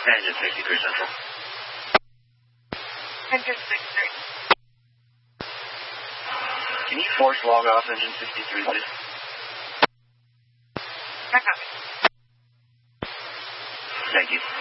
Engine 63 Central. Engine 63. Can you force log off engine 63, please? I copy. Thank you.